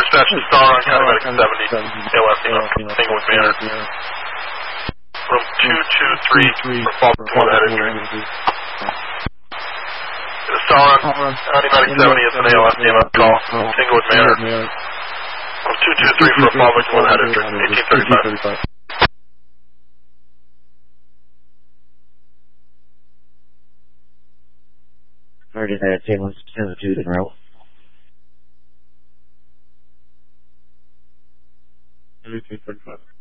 Dispatch to Star on County Medic 70, ALS Englewood Manor. Room 223 for fall before the head injury. Star on County Medic 70, it's an ALS EMS call, Englewood Manor. Room 223 for a fall before the head injury, 1835. Started at 10-1-2 in row. 1835.